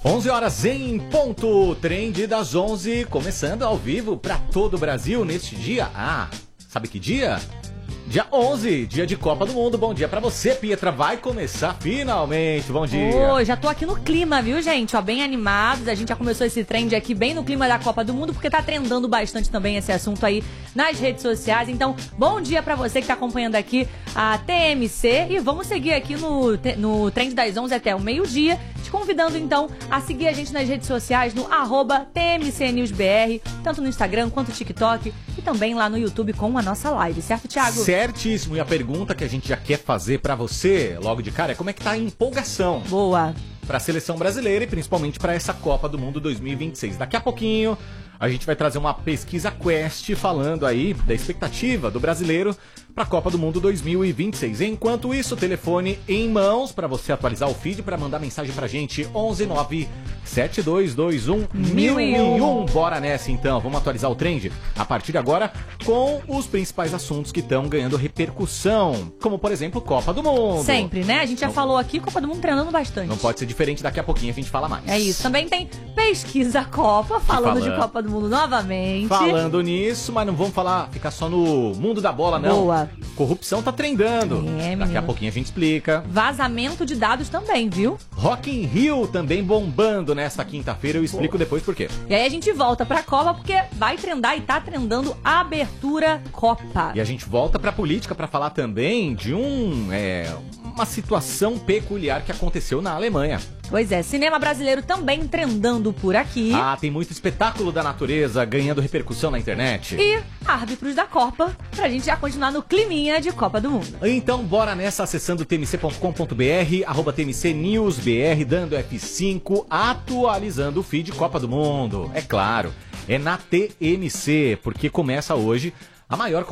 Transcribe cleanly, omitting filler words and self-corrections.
11 horas em ponto, Trend das 11, começando ao vivo para todo o Brasil neste dia. Sabe que dia? Dia 11, dia de Copa do Mundo. Bom dia pra você, Pietra. Vai começar finalmente. Bom dia. Já tô aqui no clima, viu, gente? Bem animados. A gente já começou esse trend aqui bem no clima da Copa do Mundo, porque tá trendando bastante também esse assunto aí nas redes sociais. Então, bom dia pra você que tá acompanhando aqui a TMC. E vamos seguir aqui no Trend das 11 até o meio-dia. Te convidando, então, a seguir a gente nas redes sociais no @TMCNewsBR, tanto no Instagram quanto no TikTok e também lá no YouTube com a nossa live, certo, Thiago? Certíssimo. E a pergunta que a gente já quer fazer pra você, logo de cara, é como é que tá a empolgação? Boa. Pra seleção brasileira e principalmente pra essa Copa do Mundo 2026. Daqui a pouquinho a gente vai trazer uma pesquisa Quest falando aí da expectativa do brasileiro para a Copa do Mundo 2026. Enquanto isso, telefone em mãos para você atualizar o feed, para mandar mensagem pra gente, 11972211001. Bora nessa então, vamos atualizar o trend a partir de agora com os principais assuntos que estão ganhando repercussão, como por exemplo Copa do Mundo. Sempre, né? A gente já falou aqui, Copa do Mundo treinando bastante. Não pode ser diferente, daqui a pouquinho a gente fala mais. É isso, também tem pesquisa Copa, falando de Copa do Mundo novamente. Falando nisso, mas não vamos ficar só no mundo da bola, não. Boa. Corrupção tá trendando. Daqui a pouquinho a gente explica. Vazamento de dados também, viu? Rock in Rio também bombando nesta quinta-feira. Eu explico depois por quê. E aí a gente volta pra Copa porque vai trendar e tá trendando a abertura Copa. E a gente volta pra política pra falar também de uma situação peculiar que aconteceu na Alemanha. Pois é, cinema brasileiro também trendando por aqui. Tem muito espetáculo da natureza ganhando repercussão na internet. E árbitros da Copa, pra gente já continuar no climinha de Copa do Mundo. Então bora nessa, acessando tmc.com.br, @tmcnewsbr, dando F5, atualizando o feed Copa do Mundo. É claro, é na TMC, porque começa hoje a maior